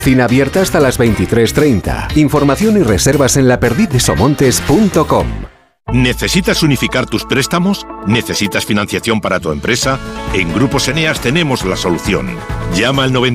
Cina abierta hasta las 23:30. Información y reservas en laperdizdesomontes.com. ¿Necesitas unificar tus préstamos? ¿Necesitas financiación para tu empresa? En Grupos Eneas tenemos la solución. Llama al